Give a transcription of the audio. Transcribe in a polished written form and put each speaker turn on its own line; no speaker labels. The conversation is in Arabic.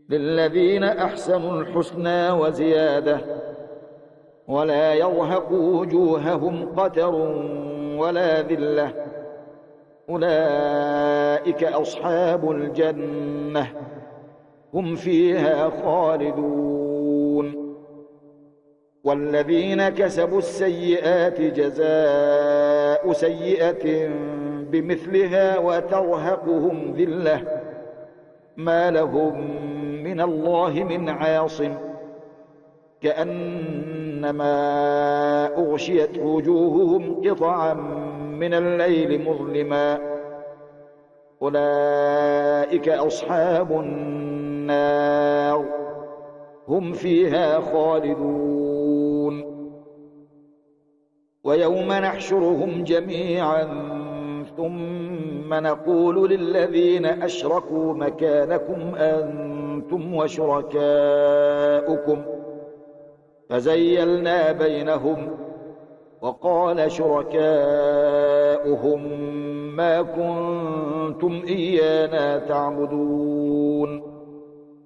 للذين أحسنوا الحسنى وزيادة ولا يرهق وجوههم قتر ولا ذلة أولئك أصحاب الجنة هم فيها خالدون والذين كسبوا السيئات جزاء سيئة بمثلها وترهقهم ذلة ما لهم من الله من عاصم كأنما أغشيت وجوههم قطعا من الليل مظلما أولئك أصحاب النار هم فيها خالدون ويوم نحشرهم جميعا ثم نقول للذين أشركوا مكانكم أنتم وشركاؤكم فزيلنا بينهم وقال شركاؤهم ما كنتم إيانا تعبدون